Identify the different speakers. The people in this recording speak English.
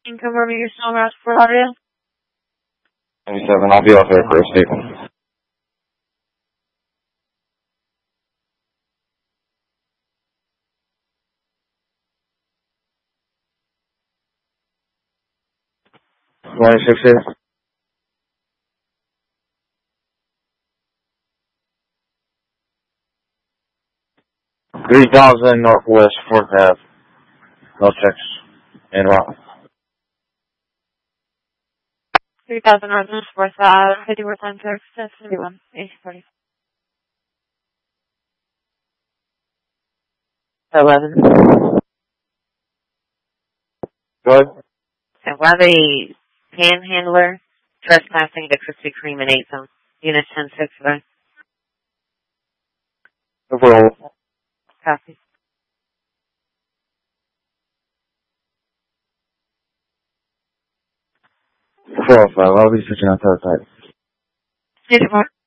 Speaker 1: And confirming your snow route for Lauderdale.
Speaker 2: 97, I'll be off there for a statement. $26 3000 Northwest 4th Ave. No checks. En route.
Speaker 1: 3000 Northwest 4th Ave. 50 worth on service. 71. 840.
Speaker 3: 11.
Speaker 2: Go ahead.
Speaker 3: So we have a panhandler trespassing the Krispy Kreme in 8 zone. Unit 10-6.
Speaker 2: Overall.
Speaker 3: Copy.
Speaker 2: 405, I'll be switching out to the side.
Speaker 1: Need it more.